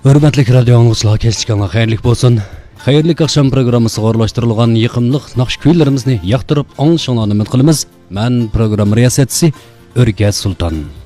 Hürmetlik radyo anlıqçılar kesişkanlar xeyirlik bolsun. Xeyirlik akşam programmasi orlaştırılgan yıqımlıq naqş kuylarimizni yaqtırıp anlışınlarını ümid qilamiz. Men program riyasatchisi Örgə Sultan.